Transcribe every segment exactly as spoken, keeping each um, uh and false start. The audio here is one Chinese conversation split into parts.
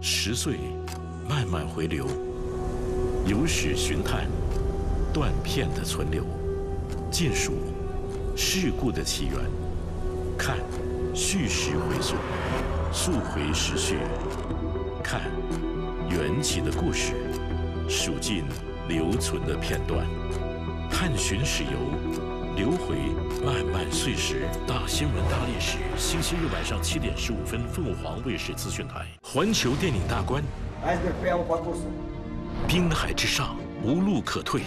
十岁，慢慢回流，有史寻探，断片的存留，尽数事故的起源，看叙事回溯，溯回时序，看缘起的故事，数尽留存的片段，探寻史游。 留回漫漫岁时，大新闻大历史。星期日晚上七点十五分，凤凰卫视资讯台。环球电影大观。滨海之上，无路可退。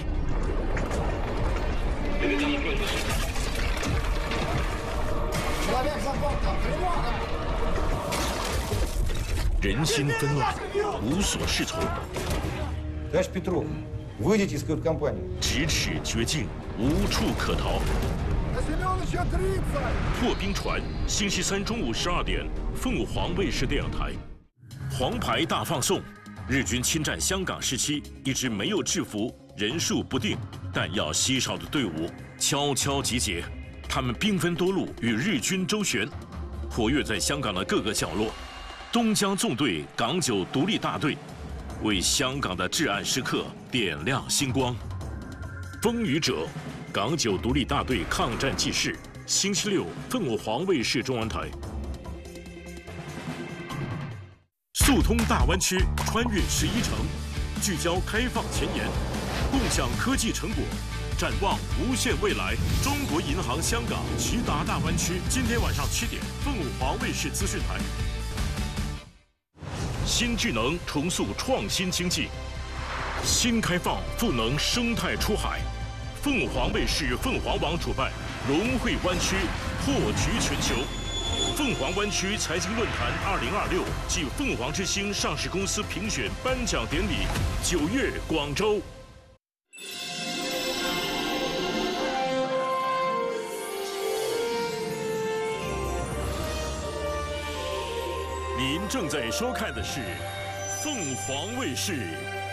人心纷乱，无所适从。 Товарищ Петров, выйдите из кают-компании. 咫尺绝境。 无处可逃。破冰船，星期三中午十二点，凤凰卫视电影台。黄牌大放送，日军侵占香港时期，一支没有制服、人数不定、弹药稀少的队伍悄悄集结，他们兵分多路与日军周旋，活跃在香港的各个角落。东江纵队港九独立大队为香港的至暗时刻点亮星光。 风雨者，港九独立大队抗战纪事，星期六，凤凰卫视中文台。速通大湾区，穿越十一城，聚焦开放前沿，共享科技成果，展望无限未来。中国银行香港直达大湾区，今天晚上七点，凤凰卫视资讯台。新智能重塑创新经济，新开放赋能生态出海。 凤凰卫视、凤凰网主办融汇湾区，破局全球。凤凰湾区财经论坛二零二六暨凤凰之星上市公司评选颁奖典礼，九月广州。您正在收看的是凤凰卫视。